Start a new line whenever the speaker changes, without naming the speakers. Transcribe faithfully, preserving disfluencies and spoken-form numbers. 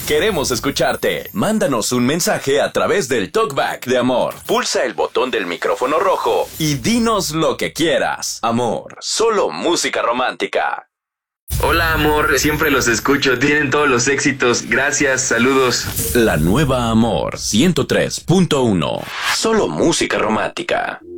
Queremos escucharte. Mándanos un mensaje a través del Talkback de Amor. Pulsa el botón del micrófono rojo y dinos lo que quieras. Amor, solo música romántica.
Hola, amor, siempre los escucho, tienen todos los éxitos, gracias, saludos.
La nueva Amor ciento tres punto uno. Solo música romántica.